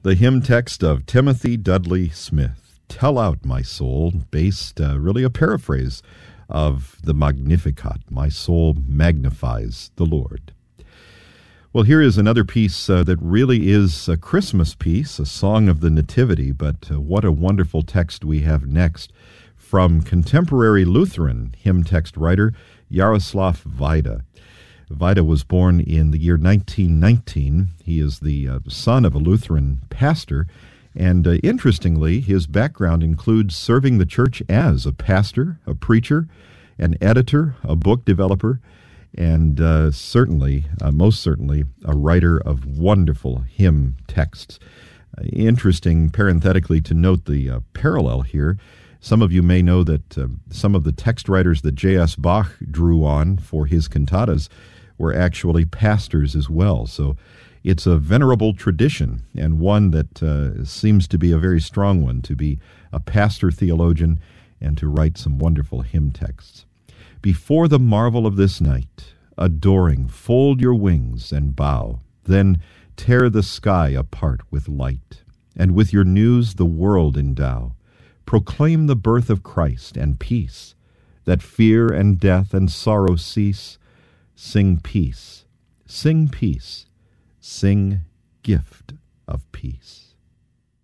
The hymn text of Timothy Dudley Smith, Tell Out My Soul, based really a paraphrase of the Magnificat, My Soul Magnifies the Lord. Well, here is another piece that really is a Christmas piece, a song of the Nativity, but what a wonderful text we have next from contemporary Lutheran hymn text writer Jaroslav Vaida. Vaida was born in the year 1919. He is the son of a Lutheran pastor, and interestingly, his background includes serving the church as a pastor, a preacher, an editor, a book developer, and most certainly, a writer of wonderful hymn texts. Interesting, parenthetically, to note the parallel here. Some of you may know that some of the text writers that J.S. Bach drew on for his cantatas were actually pastors as well. So it's a venerable tradition, and one that seems to be a very strong one, to be a pastor theologian and to write some wonderful hymn texts. Before the marvel of this night, adoring, fold your wings and bow, then tear the sky apart with light, and with your news the world endow. Proclaim the birth of Christ and peace, that fear and death and sorrow cease. Sing peace, sing peace, sing gift of peace.